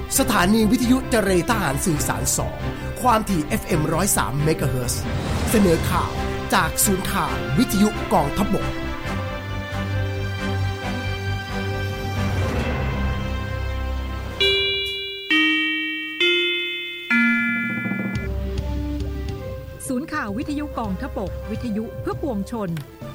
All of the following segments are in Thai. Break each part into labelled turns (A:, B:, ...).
A: สถานีวิทยุเจรทหารสื่อสาร2ความถี่ FM 103 เมกะเฮิรตซ์เสนอข่าวจากศูนย์ข่าววิทยุกองทัพบก
B: ศูนย์ข่าววิทยุกองทัพบกวิทยุเพื่อปวงชน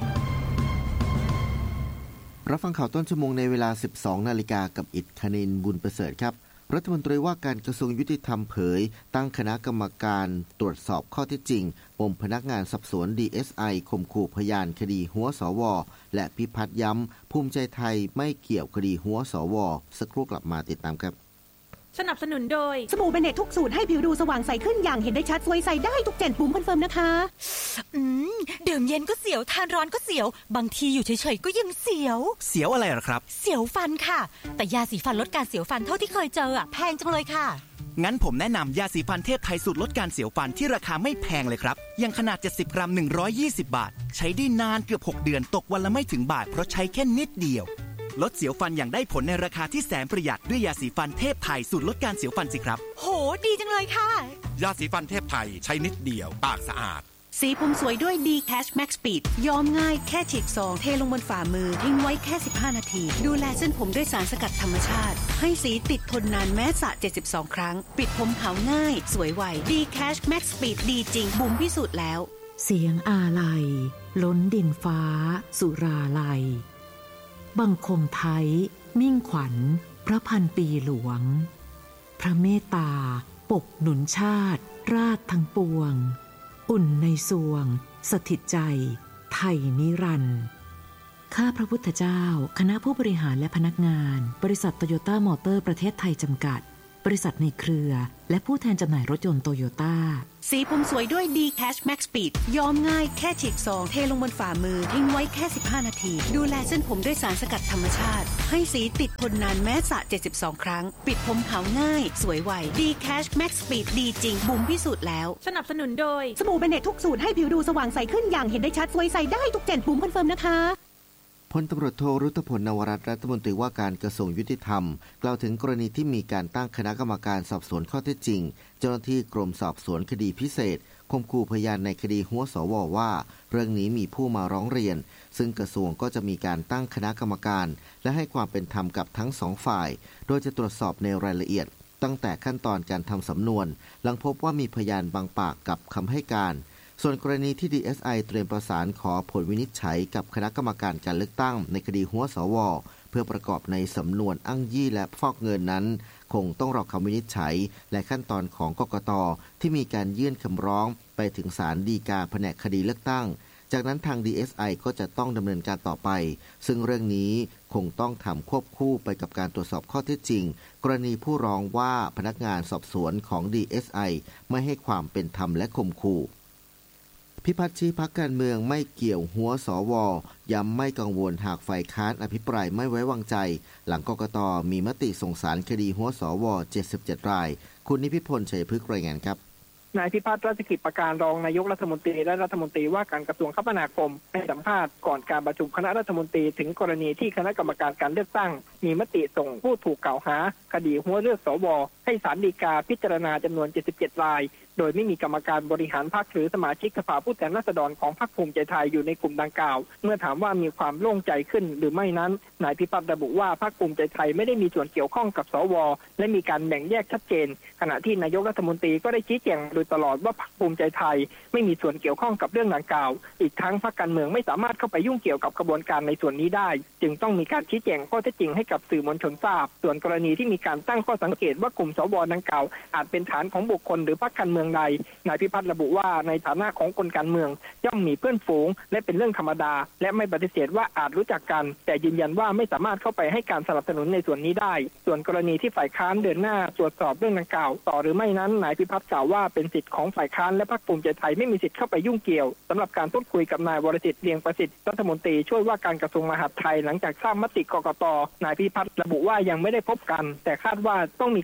C: รับฟังข่าวต้นชั่วโมงในเวลา 12 นาฬิกากับอิฐ คณินทร์บุญประเสริฐครับรัฐมนตรีว่าการกระทรวงยุติธรรมเผยตั้งคณะกรรมการตรวจสอบข้อเท็จจริงปมพนักงานสอบสวน DSI ข่มขู่พยานคดีหัวสวและพิพัฒน์ย้ำภูมิใจไทยไม่เกี่ยวคดีหัวสวสักครู่กลับมาติดตามครับ
D: สนับสนุนโดย
E: สบู่เบเนตทุกสูตรให้ผิวดูสว่างใสขึ้นอย่างเห็นได้ชัดสวยใสได้ทุก7ปุ่มคอนเฟิร์มนะคะ
D: ดื่มเย็นก็เสียวทานร้อนก็เสียวบางทีอยู่เฉยๆก็ยังเสียว
F: อะไรหรอครับ
D: เสียวฟันค่ะแต่ยาสีฟันลดการเสียวฟันเท่าที่เคยเจอแพงจังเลยค่ะ
F: งั้นผมแนะนำยาสีฟันเทพไทยสูตรลดการเสียวฟันที่ราคาไม่แพงเลยครับยังขนาด70กรัม120บาทใช้ได้นานเกือบ6เดือนตกวันละไม่ถึงบาทเพราะใช้แค่นิดเดียวลดเสียวฟันอย่างได้ผลในราคาที่แสนประหยัดด้วยยาสีฟันเทพไทยสูตรลดการเสียวฟันสิครับ
D: โหดีจังเลยค่ะ
G: ยาสีฟันเทพไทยใช้นิดเดียวปากสะอาด
E: สีผมสวยด้วย D-Cash Max Speed ย้อมง่ายแค่ฉีกซองเทลงบนฝ่ามือทิ้งไว้แค่15นาทีดูแลเส้นผมด้วยสารสกัดธรรมชาติให้สีติดทนนานแม้สระ72ครั้งปิดผมขาวง่ายสวยไว D-Cash Max Speed ดีจริงบุ๋มพิสูจน์แล้ว
B: เสียงอาลัยล้นดินฟ้าสุราลัยบังคมไทยมิ่งขวัญพระพันปีหลวงพระเมตตาปกหนุนชาติราชทั้งปวงอุ่นในสวงสถิตใจไทยนิรันดร์ข้าพระพุทธเจ้าคณะผู้บริหารและพนักงานบริษัทโตโยต้ามอเตอร์ประเทศไทยจำกัดบริษัทในเครือและผู้แทนจำหน่ายรถยนต์โตโยต้า
E: สีผมสวยด้วย D-Cash Max Speed ย้อมง่ายแค่ฉีกซองเทลงบนฝ่ามือทิ้งไว้แค่15นาทีดูแลเส้นผมด้วยสารสกัดธรรมชาติให้สีติดทนนานแม้สระ72ครั้งปิดผมขาวง่ายสวยไว D-Cash Max Speed ดีจริงบุ๋มพิสูจน์แล้ว
D: สนับสนุนโดย
E: สบู่เบเนตทุกสูตรให้ผิวดูสว่างใสขึ้นอย่างเห็นได้ชัดสวยใสได้ทุก7ปุ่มคอนเฟิร์มนะคะ
C: พลตำรวจโทรุตพล นวรัตน์รัฐมนตรีว่าการกระทรวงยุติธรรมกล่าวถึงกรณีที่มีการตั้งคณะกรรมการสอบสวนข้อเท็จจริงเจ้าหน้าที่กรมสอบสวนคดีพิเศษข่มขู่พยานในคดีหัวสวว่าเรื่องนี้มีผู้มาร้องเรียนซึ่งกระทรวงก็จะมีการตั้งคณะกรรมการและให้ความเป็นธรรมกับทั้งสองฝ่ายโดยจะตรวจสอบในรายละเอียดตั้งแต่ขั้นตอนการทำสำนวนหลังพบว่ามีพยานบางปากกับคำให้การส่วนกรณีที่ DSI เตรียมประสานขอผลวินิจฉัยกับคณะกรรมการการเลือกตั้งในคดีหัวสวเพื่อประกอบในสำนวนอ้างยี่และฟอกเงินนั้นคงต้องรอคำวินิจฉัยและขั้นตอนของกกต.ที่มีการยื่นคำร้องไปถึงศาลฎีกาแผนกคดีเลือกตั้งจากนั้นทาง DSI ก็จะต้องดำเนินการต่อไปซึ่งเรื่องนี้คงต้องทำควบคู่ไปกับการตรวจสอบข้อเท็จจริงกรณีผู้ร้องว่าพนักงานสอบสวนของ DSI ไม่ให้ความเป็นธรรมและข่มขู่พิพัฒน์ชี้พรรคการเมืองไม่เกี่ยวหัวสวย้ำไม่กังวลหากฝ่ายค้านอภิปรายไม่ไว้วางใจหลังกกต.มีมติส่งสารคดีหัวสว77รายคุณนิพิพล ชัยพฤกษ์รายงานครับ
H: นายพิพัฒน์ราชกิจประการรองนายกรัฐมนตรีและรัฐมนตรีว่าการกระทรวงคมนาคมให้สัมภาษณ์ก่อนการประชุมคณะรัฐมนตรีถึงกรณีที่คณะกรรมการการเลือกตั้งมีมติส่งผู้ถูกกล่าวหาคดีหัวเลือกสวให้ศาลฎีกาพิจารณาจำนวน77รายโดยไม่มีกรรมการบริหารพรรคหรือสมาชิกสภาผู้แทนราษฎรของพรรคภูมิใจไทยอยู่ในกลุ่มดังกล่าวเมื่อถามว่ามีความโล่งใจขึ้นหรือไม่นั้นนายพิพัฒน์ระบุว่าพรรคภูมิใจไทยไม่ได้มีส่วนเกี่ยวข้องกับสวและมีการแบ่งแยกชัดเจนขณะที่นายกรัฐมนตรีก็ได้ชี้แจงโดยตลอดว่าพรรคภูมิใจไทยไม่มีส่วนเกี่ยวข้องกับเรื่องดังกล่าวอีกทั้งพรรคการเมืองไม่สามารถเข้าไปยุ่งเกี่ยวกับกระบวนการในส่วนนี้ได้จึงต้องมีการชี้แจงข้อเท็จจริงให้กับสื่อมวลชนทราบส่วนกรณีที่มีการตั้งข้อสังเกตว่ากลุ่มสวดังกล่าวอาจเป็นฐานของบุคคลหรือพรรคการเมืองใดนายพิพัฒน์ระบุว่าในฐานะของคนการเมืองย่อมมีเพื่อนฝูงและเป็นเรื่องธรรมดาและไม่ปฏิเสธว่าอาจรู้จักกันแต่ยืนยันว่าไม่สามารถเข้าไปให้การสนับสนุนในส่วนนี้ได้ส่วนกรณีที่ฝ่ายค้านเดินหน้าตรวจสอบเรื่องดังกล่าวต่อหรือไม่นั้นนายพิพัฒน์กล่าวว่าเป็นสิทธิ์ของฝ่ายค้านและพรรคภูมิใจไทยไม่มีสิทธิ์เข้าไปยุ่งเกี่ยวสำหรับการพูดคุยกับนายวรสิทธิ์เลียงประสิทธิ์รัฐมนตรีช่วยว่าการกระทรวงมหาดไทยหลังจากทราบมติกกต.นายพิพัฒน์ระบุว่ายังไม่ได้พบกันแต่คาดว่าต้องมีการหา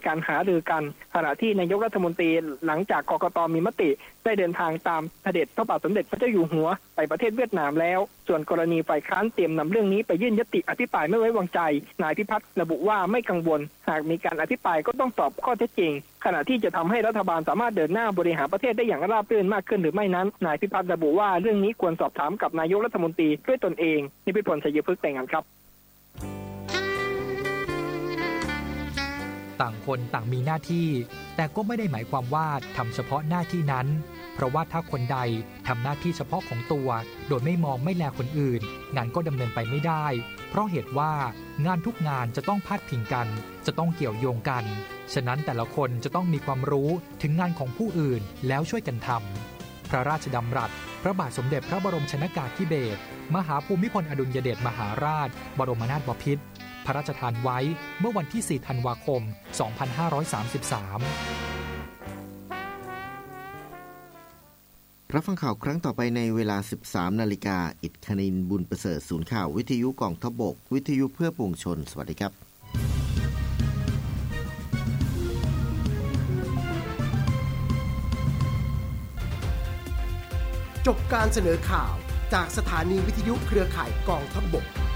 H: รือกันขณะที่นายกรัฐมนตรีหลังจากกกต.มีมติได้เดินทางตามเสด็จพระบาทสมเด็จพระเจ้าอยู่หัวไปประเทศเวียดนามแล้วส่วนกรณีฝ่ายค้านเตรียมนำเรื่องนี้ไปยื่นยติอภิปรายไม่ไว้วางใจนายพิพัฒน์ระบุว่าไม่กังวลหากมีการอภิปรายก็ต้องตอบข้อเท็จจริงขณะที่จะทำให้รัฐบาลสามารถเดินหน้าบริหารประเทศได้อย่างราบรื่นมากขึ้นหรือไม่นั้นนายพิพัฒน์ระบุว่าเรื่องนี้ควรสอบถามกับนายกรัฐมนตรีด้วยตนเองนิพิพล ชัยพฤกษ์ รายงานครับ
I: ต่างคนต่างมีหน้าที่แต่ก็ไม่ได้หมายความว่าทำเฉพาะหน้าที่นั้นเพราะว่าถ้าคนใดทำหน้าที่เฉพาะของตัวโดยไม่มองไม่แลคนอื่นงานก็ดำเนินไปไม่ได้เพราะเหตุว่างานทุกงานจะต้องพาดพิงกันจะต้องเกี่ยวโยงกันฉะนั้นแต่ละคนจะต้องมีความรู้ถึงงานของผู้อื่นแล้วช่วยกันทำพระราชดำรัสพระบาทสมเด็จพระบรมชนกาธิเบศรมหาภูมิพลอดุลยเดชมหาราชบรมนาถบพิตรพระราชทานไว้เมื่อวันที่ 4 ธันวาคม 2533
C: รับฟังข่าวครั้งต่อไปในเวลา 13 นาฬิกาอิฐคณินบุญประเสริฐศูนย์ข่าววิทยุกองทัพบกวิทยุเพื่อปวงชนสวัสดีครับ
A: จบการเสนอข่าวจากสถานีวิทยุเครือข่ายกองทัพบก